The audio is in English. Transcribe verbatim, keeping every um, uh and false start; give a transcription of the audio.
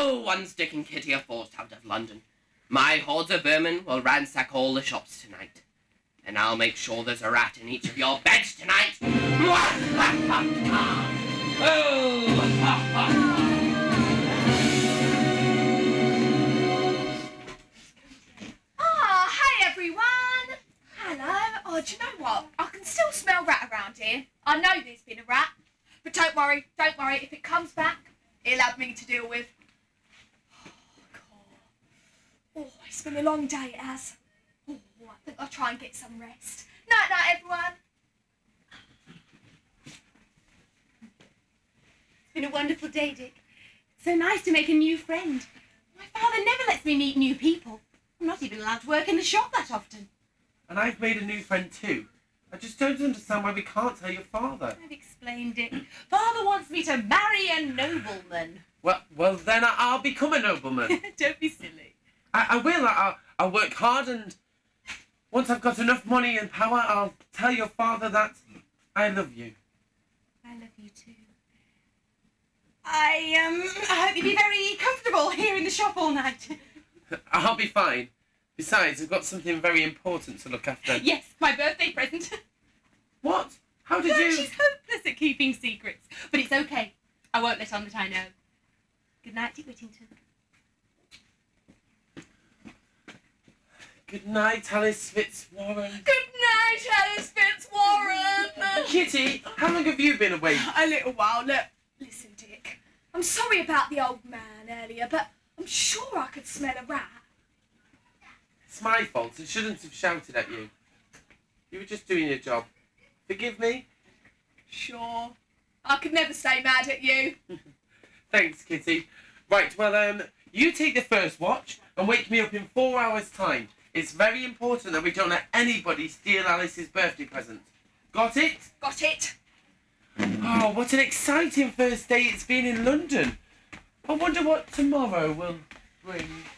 No one's Dick and Kitty are forced out of London. My hordes of vermin will ransack all the shops tonight. And I'll make sure there's a rat in each of your beds tonight. Ah, hey everyone! Hello. Oh, do you know what? I can still smell rat around here. I know there's been a rat. But don't worry, don't worry. If it comes back, it'll have me to deal with. Oh, God. Oh, it's been a long day, it has. Oh, I think I'll try and get some rest. Night, night, everyone. It's been a wonderful day, Dick. It's so nice to make a new friend. My father never lets me meet new people. I'm not even allowed to work in the shop that often. And I've made a new friend too. I just don't understand why we can't tell your father. I've explained, Dick. Father wants me to marry a nobleman. Well, well, then I- I'll become a nobleman. Don't be silly. I, I will. I- I'll, I'll work hard, and once I've got enough money and power, I'll tell your father that I love you. I love you too. I, um, I hope you'll be very comfortable here in the shop all night. I'll be fine. Besides, I've got something very important to look after. Yes, my birthday present. What? How did No, you... She's hopeless at keeping secrets. But it's okay. I won't let on that I know. Good night, Dick Whittington. Good night, Alice Fitzwarren. Good night, Alice Fitzwarren. Kitty, how long have you been away? A little while. Look, listen, Dick. I'm sorry about the old man earlier, but I'm sure I could smell a rat. It's my fault. I shouldn't have shouted at you. You were just doing your job. Forgive me? Sure. I could never stay mad at you. Thanks, Kitty. Right, well, um, you take the first watch and wake me up in four hours' time. It's very important that we don't let anybody steal Alice's birthday present. Got it? Got it. Oh, what an exciting first day it's been in London. I wonder what tomorrow will bring.